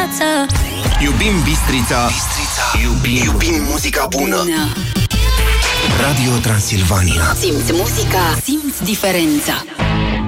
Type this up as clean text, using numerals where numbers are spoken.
viață. Iubim Bistrița. Iubim muzica bună. Radio Transilvania. Simți muzica, simți diferența.